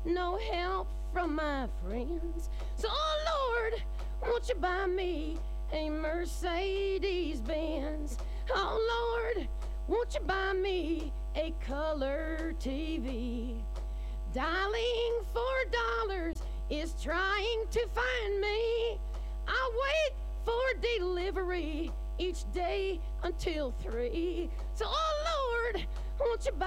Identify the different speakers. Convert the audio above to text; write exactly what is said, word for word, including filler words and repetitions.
Speaker 1: no help from my friends. So, oh Lord, won't you buy me a Mercedes Benz? Oh Lord, won't you buy me a color T V? Dialing for dollars is trying to find me. I wait for delivery each day until three. So, oh Lord, won't you buy